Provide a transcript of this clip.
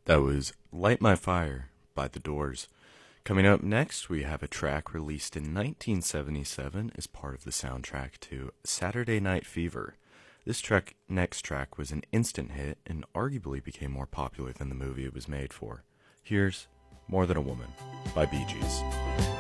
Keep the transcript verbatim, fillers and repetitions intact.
That was Light My Fire by The Doors. Coming up next, we have a track released in nineteen seventy-seven as part of the soundtrack to Saturday Night Fever. This track, next track was an instant hit and arguably became more popular than the movie it was made for. Here's More Than a Woman by Bee Gees.